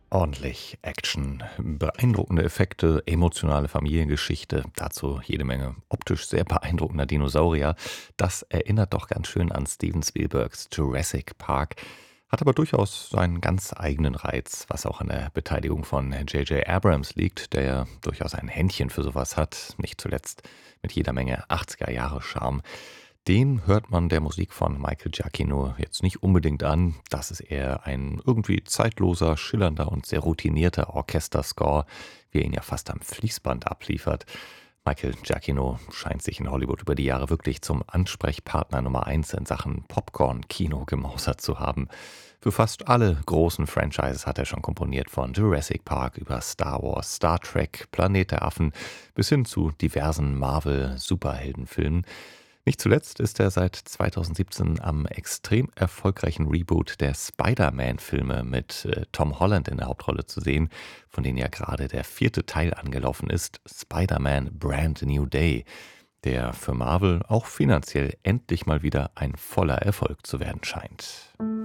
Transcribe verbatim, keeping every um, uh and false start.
Ordentlich Action, beeindruckende Effekte, emotionale Familiengeschichte, dazu jede Menge optisch sehr beeindruckender Dinosaurier. Das erinnert doch ganz schön an Steven Spielbergs Jurassic Park, hat aber durchaus seinen ganz eigenen Reiz, was auch an der Beteiligung von J J. Abrams liegt, der ja durchaus ein Händchen für sowas hat, nicht zuletzt mit jeder Menge achtziger-Jahre-Charme. Den hört man der Musik von Michael Giacchino jetzt nicht unbedingt an. Das ist eher ein irgendwie zeitloser, schillernder und sehr routinierter Orchesterscore, wie er ihn ja fast am Fließband abliefert. Michael Giacchino scheint sich in Hollywood über die Jahre wirklich zum Ansprechpartner Nummer eins in Sachen Popcorn-Kino gemausert zu haben. Für fast alle großen Franchises hat er schon komponiert, von Jurassic Park über Star Wars, Star Trek, Planet der Affen bis hin zu diversen Marvel-Superheldenfilmen. Nicht zuletzt ist er seit zweitausendsiebzehn am extrem erfolgreichen Reboot der Spider-Man-Filme mit äh, Tom Holland in der Hauptrolle zu sehen, von denen ja gerade der vierte Teil angelaufen ist, Spider-Man Brand New Day, der für Marvel auch finanziell endlich mal wieder ein voller Erfolg zu werden scheint.